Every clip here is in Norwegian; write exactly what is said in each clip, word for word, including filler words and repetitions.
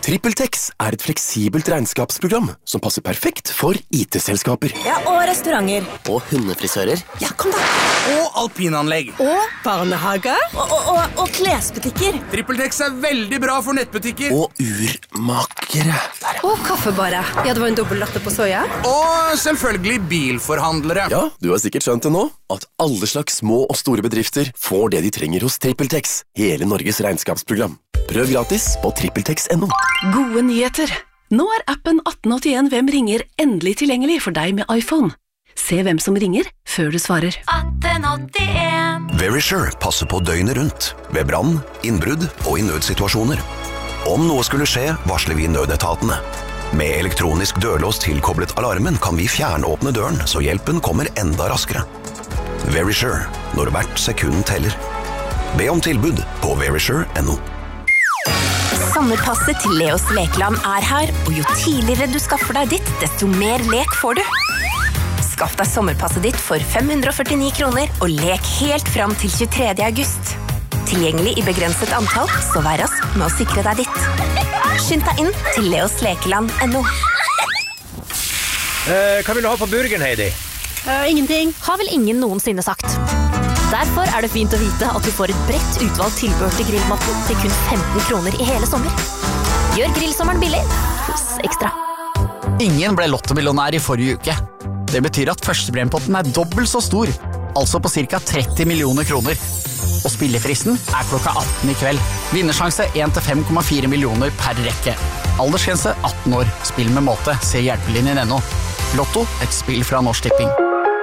TrippelTex er et fleksibelt regnskapsprogram som passer perfekt for I T-selskaper. Ja, og restauranter. Og hundefrisører. Ja, kom da. Og alpinanlegg. Og barnehager. Og, og, og, og klesbutikker. TrippelTex er veldig bra for nettbutikker. Og urmakere. Der, ja. Og kaffebare. Ja, det var en dobbelt latte på soja. Og selvfølgelig bilforhandlere. Ja, du har sikkert skjønt det nå, at alle slags små og store bedrifter får det de trenger hos TrippelTex, hele Norges regnskapsprogram. Prøv gratis på trippeltex punktum no. Gode nyheter. Nå er appen atten åttien Hvem ringer endelig tilgjengelig for deg med iPhone. Se hvem som ringer før du svarer. atten åttien Verisure passer på døgnet rundt, ved brann, innbrudd og i nødsituasjoner. Om noe skulle skje, varsler vi nødetatene. Med elektronisk dørlås tilkoblet alarmen kan vi fjernåpne døren, så hjelpen kommer enda raskere. Verisure, når hvert sekund teller. Be om tilbud på verisure punktum no. Sommerpasset til Leos lekeland er her, og jo tidligere du skaffer deg ditt, desto mer lek får du. Skaff deg sommerpasset ditt for fem hundre og førtini kroner, og lek helt fram til tjuetredje august. Tilgjengelig i begrenset antall, så vær rask med å sikre deg ditt. Skynd deg inn til Leos lekeland punktum no. Eh, hva vil du ha på burgeren, Heidi? Uh, ingenting. Har vel ingen noensinne sagt. Derfor er det fint å vite at du får et bredt utvalgt tilbehør til grillmaten til kun femten kroner i hele sommer. Gjør grillsommeren billig, pluss ekstra. Ingen ble lottomillionær i forrige uke. Det betyr at førstepremiepotten er dobbelt så stor, altså på cirka tretti millioner kroner. Og spillefristen er klokka atten i kveld. Vinnersjanse en til fem komma fire millioner per rekke. Aldersgrense atten år. Spill med måte. Se hjelpelinjen ennå. Lotto, et spill fra Norsk Tipping.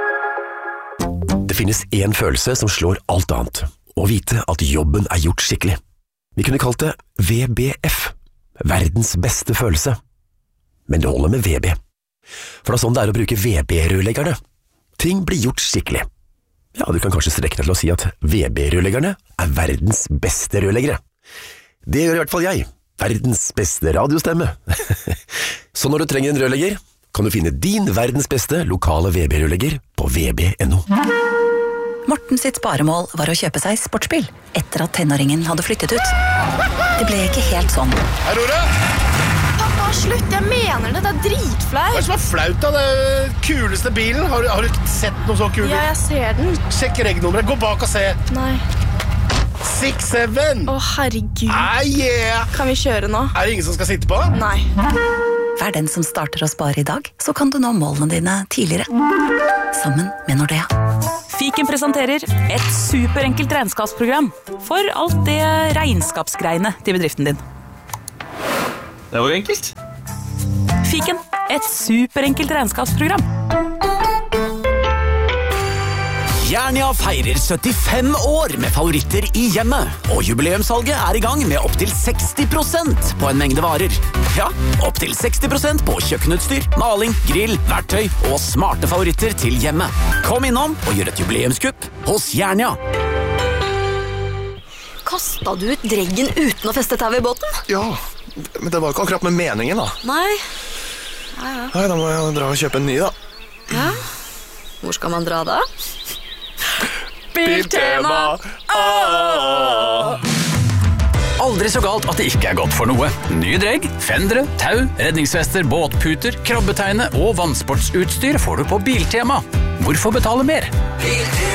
Det finnes en følelse som slår alt annet. Å vite at jobben er gjort skikkelig. Vi kunne kalt det V B F. Verdens beste følelse. Men det holder med V B. For det er sånn det er å bruke V B-rørleggerne. Ting blir gjort skikkelig. Ja, du kan kanskje strekke deg til å si at V B-rørleggerne er verdens beste rørleggere. Det gjør i hvert fall jeg. Verdens beste radiostemme. Så når du trenger en rørlegger, kan du finne din verdens beste lokale V B-rørlegger på V B punktum no. Morten sitt sparemål var å kjøpe seg sportsbil, etter at tenåringen hadde flyttet ut. Det ble ikke helt sånn. Hei, Rora! Pappa, slutt, jeg mener det, det er dritflaut. Hva er det som er flaut da? Det er kuleste bilen. Har du, har du ikke sett noe så kult? Ja, jeg ser den. Sjekk regnummeret, gå bak og se. Nei. seks syv. Å, herregud. Ah, yeah. Kan vi kjøre nå? Er det ingen som skal sitte på? Nei. Vær den som starter å spare i dag, så kan du nå målene dine tidligere. Sammen med Nordea. Fiken presenterer et superenkelt regnskapsprogram for alt det regnskapsgreiene til bedriften din. Det var enkelt. Fiken, et superenkelt regnskapsprogram. Jernia feirer syttifem år med favoritter i hjemmet, og jubileumssalget er i gang med opp til seksti prosent på en mengde varer. Ja, opp til seksti prosent på kjøkkenutstyr, maling, grill, verktøy og smarte favoritter til hjemmet. Kom innom og gjør et jubileumskupp hos Jernia. Kastet du ut dreggen uten å feste tau i båten? Ja, men det var ikke akkurat med meningen da. Nei. Ja, ja. Nei, da må jeg dra og kjøpe en ny da. Ja? Hvor skal man dra da? Biltema! Ah! Aldri så galt at det ikke er godt for noe. Nye dregg, fendere, tau, redningsvester, båtputer, krabbeteine og vannsportsutstyr får du på Biltema. Hvorfor betale mer? Biltema!